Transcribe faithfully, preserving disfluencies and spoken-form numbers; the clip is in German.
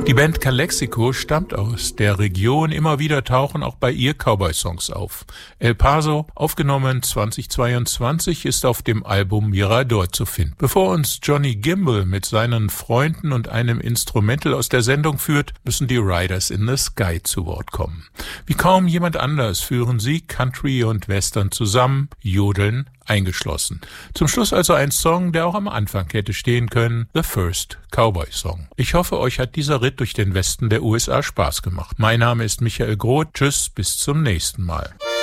Die Band Calexico stammt aus der Region. Immer wieder tauchen auch bei ihr Cowboy-Songs auf. El Paso, aufgenommen zweitausendzweiundzwanzig, ist auf dem Album Mirador zu finden. Bevor uns Johnny Gimble mit seinen Freunden und einem Instrumental aus der Sendung führt, müssen die Riders in the Sky zu Wort kommen. Wie kaum jemand anders führen sie Country und Western zusammen, Jodeln eingeschlossen. Zum Schluss also ein Song, der auch am Anfang hätte stehen können, The First Cowboy Song. Ich hoffe, euch hat dieser Ritt durch den Westen der U S A Spaß gemacht. Mein Name ist Michael Groth. Tschüss, bis zum nächsten Mal.